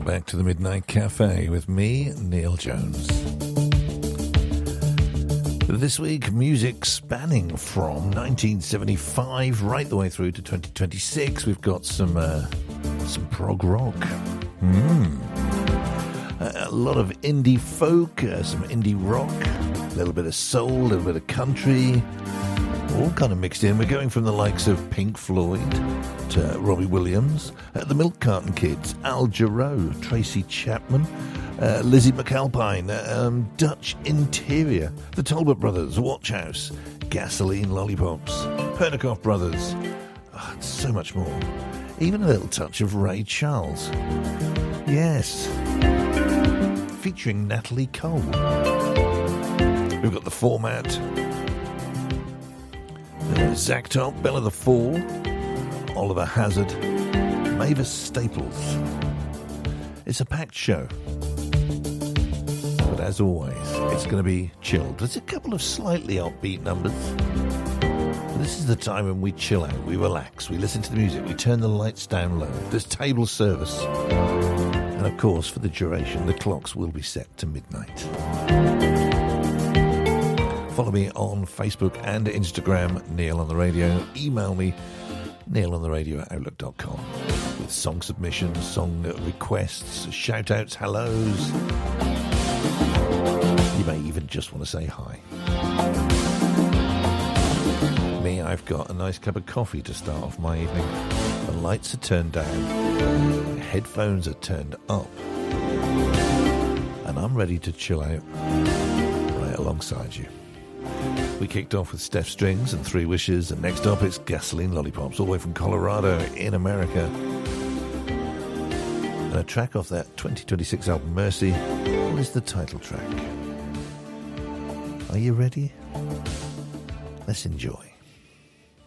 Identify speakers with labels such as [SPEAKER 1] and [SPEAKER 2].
[SPEAKER 1] Welcome back to the Midnight Cafe with me, Neil Jones. This week, music spanning from 1975 right the way through to 2026. We've got some prog rock. A lot of indie folk, some indie rock, a little bit of soul, a little bit of country, all kind of mixed in. We're going from the likes of Pink Floyd to Robbie Williams, the Milk Carton Kids, Al Jarreau, Tracy Chapman, Lizzie McAlpine, Dutch Interior, the Talbot Brothers, Watch House, Gasoline Lollipops, Pernicoff Brothers, and so much more. Even a little touch of Ray Charles. Yes. Featuring Natalie Cole. We've got The Format, Zach Top, Bella the Fall, Oliver Hazard, Mavis Staples. It's a packed show. But as always, it's going to be chilled. There's a couple of slightly upbeat numbers. But this is the time when we chill out, we relax, we listen to the music, we turn the lights down low. There's table service. And of course, for the duration, the clocks will be set to midnight. Follow me on Facebook and Instagram, Neil on the Radio. Email me, neilontheradio@outlook.com, with song submissions, song requests, shout-outs, hellos. You may even just want to say hi. Me, I've got a nice cup of coffee to start off my evening. The lights are turned down, the headphones are turned up, and I'm ready to chill out right alongside you. We kicked off with Steph Strings and Three Wishes, and next up it's Gasoline Lollipops, all the way from Colorado in America. And a track off that 2026 album Mercy is the title track. Are you ready? Let's enjoy.